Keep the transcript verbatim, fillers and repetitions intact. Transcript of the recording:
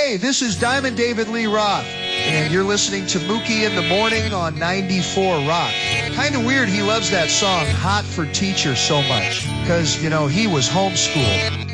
Hey, this is Diamond David Lee Roth, and you're listening to Mookie in the Morning on ninety-four Rock. Kind of weird he loves that song, Hot for Teacher, so much, because, you know, he was homeschooled.